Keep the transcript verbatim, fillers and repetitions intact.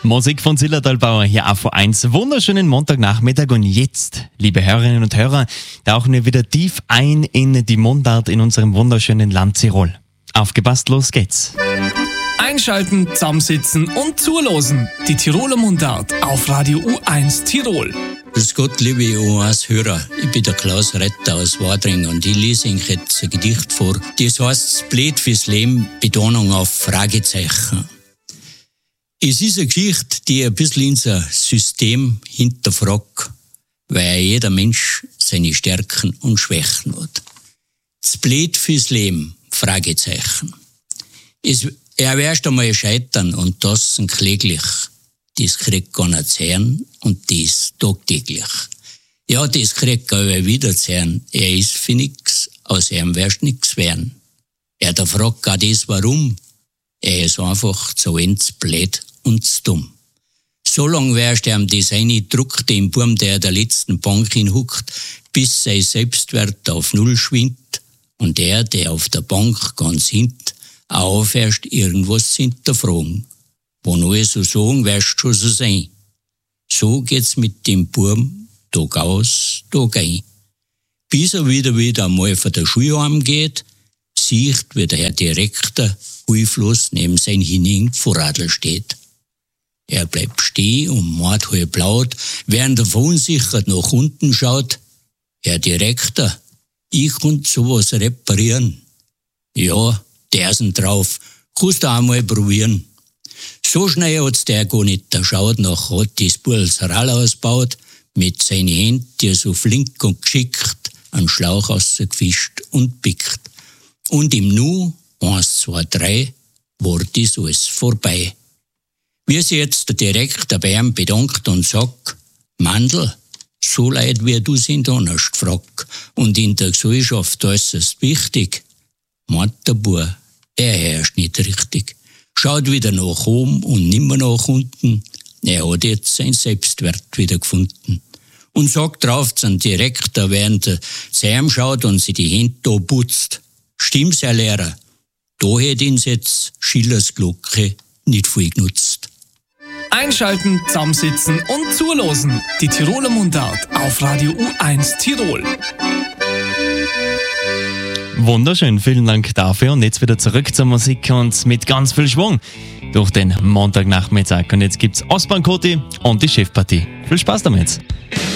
Musik von Zillertalbauer hier auf eins. Wunderschönen Montagnachmittag und jetzt, liebe Hörerinnen und Hörer, tauchen wir wieder tief ein in die Mundart in unserem wunderschönen Land Tirol. Aufgepasst, los geht's. Einschalten, zusammensitzen und zulosen. Die Tiroler Mundart auf Radio U eins Tirol. Grüß Gott, liebe U eins Hörer. Ich bin der Klaus Retter aus Wadring und ich lese Ihnen jetzt ein Gedicht vor. Das heißt Blöd fürs Leben, Betonung auf Fragezeichen. Es ist eine Geschichte, die ein bisschen unser System hinterfragt, weil jeder Mensch seine Stärken und Schwächen hat. Das Blöd fürs Leben, Fragezeichen. Es, er wirst einmal scheitern und das kläglich. Das kriegt gar nicht zu hören und das tagtäglich. Ja, das kriegt er aber wieder zu hören. Er ist für nix, aus ihm wirst nix werden. Er da fragt gar das warum. Er ist einfach zu ends blöd und zu dumm. So lang wirst er am das eindruckt, dem Burm, der der letzten Bank hinhuckt, bis sein Selbstwert auf Null schwindt und er, der auf der Bank ganz hint, auch erst irgendwas hinterfragen. Wo nur so sagen, wirst schon so sein. So geht's mit dem Burm Tag aus, Tag ein. Bis er wieder wieder einmal von der Schule heimgeht, sieht, wie der Herr Direktor hilflos neben sein Hining Vorradl steht. Er bleibt stehen und macht halb laut, während er verunsichert nach unten schaut. Herr Direktor, ich kann sowas reparieren. Ja, der ist drauf. Kannst du einmal probieren. So schnell hat's der gar nicht geschaut, nach hat das Burl das Rall ausgebaut, mit seinen Händen, die so flink und geschickt, einen Schlauch rausgefischt und pickt. Und im Nu, eins, zwei, drei, war das alles vorbei. Wie sich jetzt der Direktor bei ihm bedankt und sagt, Mandl, so leid wie du sind, hast gefragt. Und in der Gesellschaft äußerst wichtig, meint der Bub, er herrscht nicht richtig. Schaut wieder nach oben und nimmer nach unten. Er hat jetzt seinen Selbstwert wieder gefunden. Und sagt drauf zum Direktor, während er zu ihm schaut und sich die Hände da putzt. Stimmt's, Herr Lehrer? Da hätte ihn jetzt Schillers Glocke nicht viel genutzt. Einschalten, zusammensitzen und zulosen. Die Tiroler Mundart auf Radio U eins Tirol. Wunderschön, vielen Dank dafür. Und jetzt wieder zurück zur Musik und mit ganz viel Schwung durch den Montagnachmittag. Und jetzt gibt's Osman Koti und die Chefpartie. Viel Spaß damit.